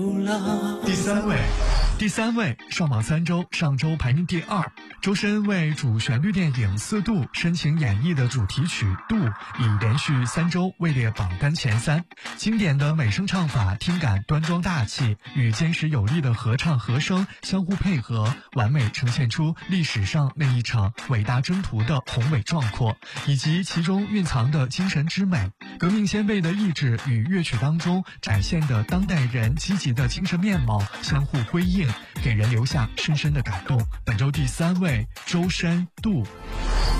第三位，上榜3周，上周排名第2。周深为主旋律电影《四度》深情演绎的主题曲《度》，已连续3周位列榜单前3。经典的美声唱法，听感端庄大气，与坚实有力的合唱和声相互配合，完美呈现出历史上那一场伟大征途的宏伟壮阔，以及其中蕴藏的精神之美。革命先辈的意志与乐曲当中展现的当代人积极的精神面貌相互辉映，给人留下深深的感动。本周第3位，周深《度》。